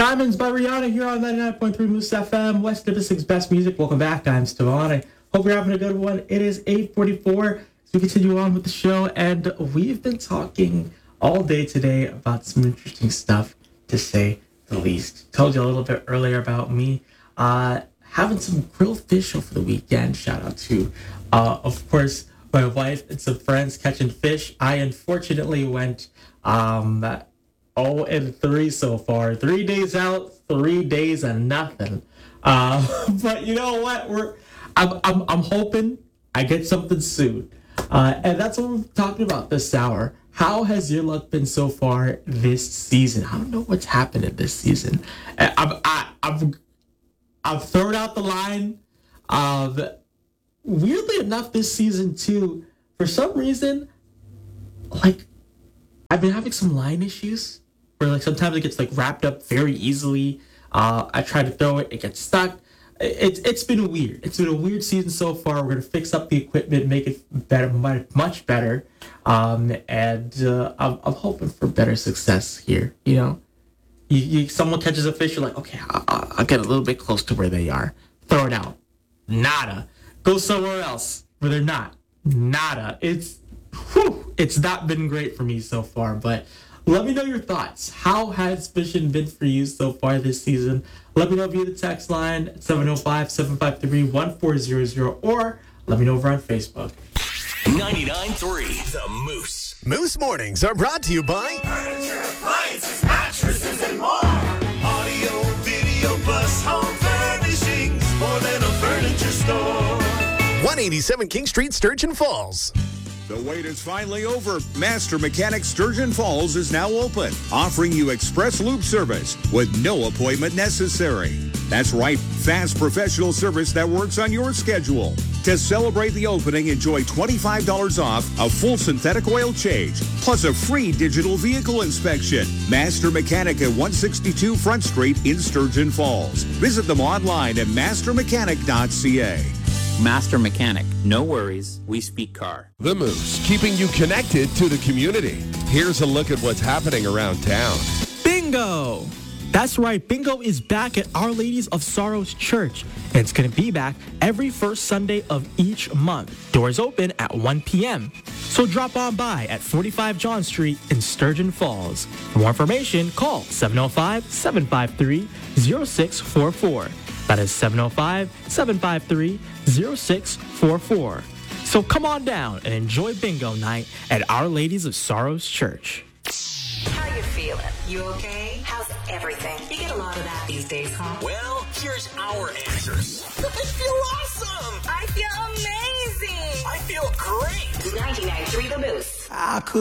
Diamonds by Rihanna here on 99.3 Moose FM, West Nipissing's best music. Welcome back. I'm Stevon. I hope you're having a good one. It is 8:44 as we continue on with the show, and we've been talking all day today about some interesting stuff, to say the least. Told you a little bit earlier about me having some grilled fish over the weekend. Shout out to, of course, my wife and some friends catching fish. I unfortunately went 0-3 so far. 3 days out, 3 days and nothing. But you know what? I'm hoping I get something soon. And that's what we're talking about this hour. How has your luck been so far this season? I don't know what's happening this season. I've thrown out the line of, weirdly enough, this season too, for some reason, like, I've been having some line issues where, like, sometimes it gets, like, wrapped up very easily. I try to throw it, it gets stuck. It's been weird. It's been a weird season so far. We're gonna fix up the equipment, make it better, much better, and I'm hoping for better success here. You know, someone catches a fish, you're like, okay, I'll get a little bit close to where they are. Throw it out. Nada. Go somewhere else where they're not. Nada. It's not been great for me so far, but let me know your thoughts. How has fishing been for you so far this season? Let me know via the text line at 705-753-1400, or let me know over on Facebook. 99.3 The Moose. Moose Mornings are brought to you by Furniture, appliances, mattresses, and more. Audio, video, plus home furnishings. More than a furniture store. 187 King Street, Sturgeon Falls. The wait is finally over. Master Mechanic Sturgeon Falls is now open, offering you express lube service with no appointment necessary. That's right, fast professional service that works on your schedule. To celebrate the opening, enjoy $25 off a full synthetic oil change, plus a free digital vehicle inspection. Master Mechanic at 162 Front Street in Sturgeon Falls. Visit them online at mastermechanic.ca. Master Mechanic. No worries. We speak car. The Moose, keeping you connected to the community. Here's a look at what's happening around town. Bingo! That's right, Bingo is back at Our Ladies of Sorrows Church, and it's going to be back every first Sunday of each month. Doors open at 1 p.m. So drop on by at 45 John Street in Sturgeon Falls. For more information, call 705-753-0644. That is 705-753-0644. So come on down and enjoy Bingo night at Our Ladies of Sorrows Church. How you feeling? You okay? How's everything? You get a lot of that these days, huh? Well, here's our answers. I feel awesome. I feel amazing. I feel great. 99.3 The Moose.